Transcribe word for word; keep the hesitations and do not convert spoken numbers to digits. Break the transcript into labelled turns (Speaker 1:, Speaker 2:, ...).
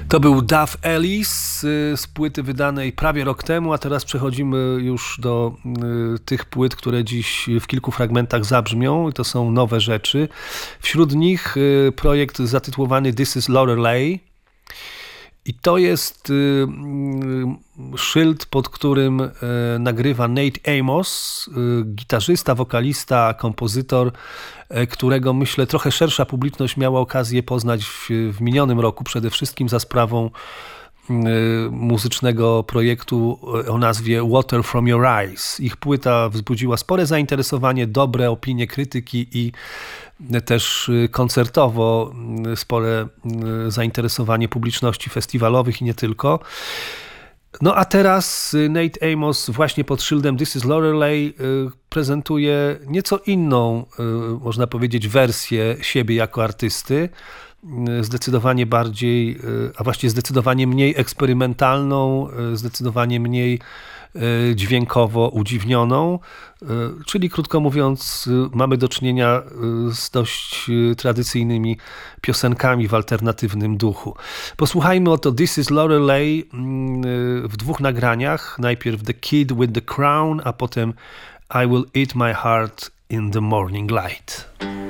Speaker 1: To był Duff Ellis z płyty wydanej prawie rok temu, a teraz przechodzimy już do tych płyt, które dziś w kilku fragmentach zabrzmią. To są nowe rzeczy. Wśród nich projekt zatytułowany This is Lorelei. I to jest szyld, pod którym nagrywa Nate Amos, gitarzysta, wokalista, kompozytor, którego myślę trochę szersza publiczność miała okazję poznać w, w minionym roku, przede wszystkim za sprawą muzycznego projektu o nazwie Water from Your Eyes. Ich płyta wzbudziła spore zainteresowanie, dobre opinie krytyki i też koncertowo spore zainteresowanie publiczności festiwalowych i nie tylko. No a teraz Nate Amos właśnie pod szyldem This is Lorelei prezentuje nieco inną, można powiedzieć, wersję siebie jako artysty. Zdecydowanie bardziej, a właściwie zdecydowanie mniej eksperymentalną, zdecydowanie mniej dźwiękowo udziwnioną, czyli krótko mówiąc mamy do czynienia z dość tradycyjnymi piosenkami w alternatywnym duchu. Posłuchajmy oto This is Lorelei w dwóch nagraniach, najpierw The Kid with the Crown, a potem I Will Eat My Heart in the Morning Light.